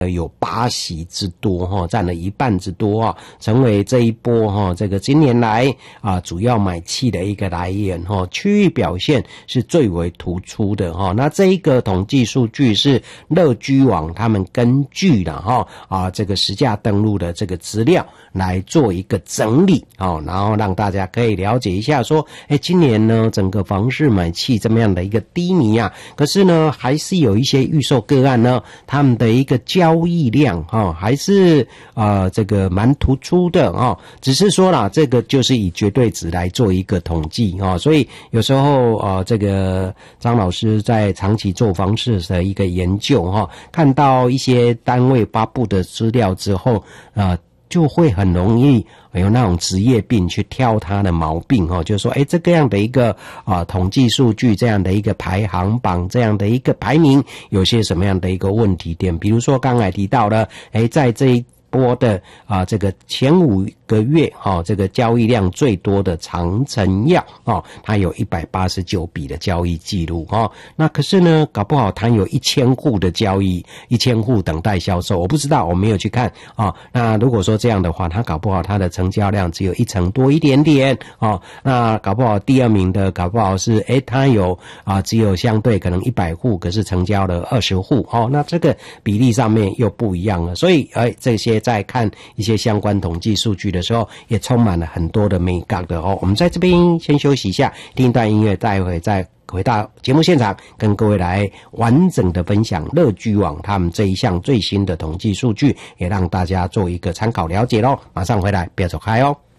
有8席之多占了1半之多成为这一波这个今年来主要买气的一个来源区域表现是最为突出的那这一个统计数据是乐居网他们根据这个实价登录的这个资料来做一个整理然后让大家可以了解一下说今年呢整个房市买气这么样的一个低迷可是呢还是有一些预售个案呢他们的一个交易量还是这个蛮突出的只是说啦这个就是以绝对值来做一个统计所以有时候这个张老师在长期做房市的一个研究看到一些单位发布的资料之后就会很容易有那种职业病去挑他的毛病就是说这个样的一个统计数据这样的一个排行榜这样的一个排名有些什么样的一个问题点，比如说刚才提到了在这一波的这个前5个月这个交易量最多的长城药它有189笔的交易记录那可是呢搞不好它有1000户的交易，1000户等待销售，我不知道，我没有去看那如果说这样的话，它搞不好它的成交量只有1成多一点点那搞不好第2名的搞不好是它有只有相对可能100户，可是成交了20户那这个比例上面又不一样了，所以这些在看一些相关统计数据的时候也充满了很多的美感的我们在这边先休息一下，听一段音乐，待会再回到节目现场跟各位来完整的分享乐居网他们这一项最新的统计数据，也让大家做一个参考了解咯。马上回来，不要走开哦。